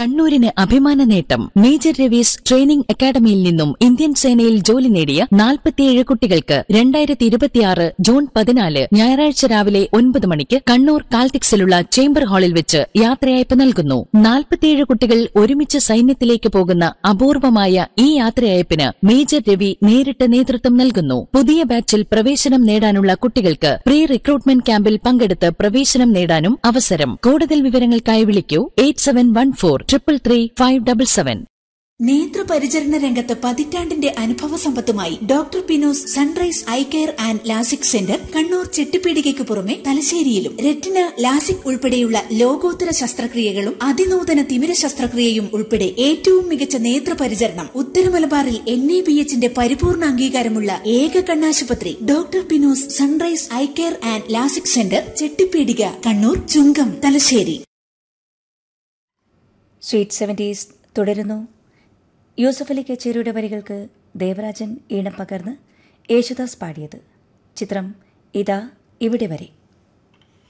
കണ്ണൂരിന് അഭിമാന നേട്ടം. Major Raviz training അക്കാദമിയിൽ നിന്നും ഇന്ത്യൻ സേനയിൽ ജോലി നേടിയ 47 കുട്ടികൾക്ക് 2026 ജൂൺ 14 ഞായറാഴ്ച രാവിലെ 9 മണിക്ക് കണ്ണൂർ കാൽറ്റിക്സിലുള്ള ചേംബർ ഹാളിൽ വെച്ച് യാത്രയയപ്പ് നൽകുന്നു. 47 കുട്ടികൾ ഒരുമിച്ച് സൈന്യത്തിലേക്ക് പോകുന്ന അപൂർവമായ ഈ യാത്രയയപ്പിന് മേജർ രവി നേരിട്ട് നേതൃത്വം നൽകുന്നു. പുതിയ ബാച്ചിൽ പ്രവേശനം നേടാനുള്ള കുട്ടികൾക്ക് പ്രീ റിക്രൂട്ട്മെന്റ് ക്യാമ്പിൽ പങ്കെടുത്ത് പ്രവേശനം നേടാനും അവസരം. കൂടുതൽ വിവരങ്ങൾക്കായി വിളിക്കൂ 8714333577. നേത്രപരിചരണ രംഗത്ത് പതിറ്റാണ്ടിന്റെ അനുഭവ സമ്പത്തുമായി doctor പിനോസ് sunrise eye care and LASIK centre Kannur ചെട്ടിപ്പീടികയ്ക്ക് പുറമെ തലശ്ശേരിയിലും റെറ്റിന, ലാസിക് ഉൾപ്പെടെയുള്ള ലോകോത്തര ശസ്ത്രക്രിയകളും അതിനൂതന തിമിര ശസ്ത്രക്രിയയും ഉൾപ്പെടെ ഏറ്റവും മികച്ച നേത്രപരിചരണം ഉത്തരമലബാറിൽ NABHന്റെ പരിപൂർണ അംഗീകാരമുള്ള ഏക കണ്ണാശുപത്രി doctor പിനോസ് sunrise eye care and LASIK centre Chettipeedika, Kannur, Chungam, Thalassery. Sweet 70s തുടരുന്നു. യൂസഫ് അലി കച്ചേരിയുടെ വരികൾക്ക് ദേവരാജൻ ഈണം പകർന്ന് യേശുദാസ് പാടിയത്. ചിത്രം ഇതാ ഇവിടെ വരെ.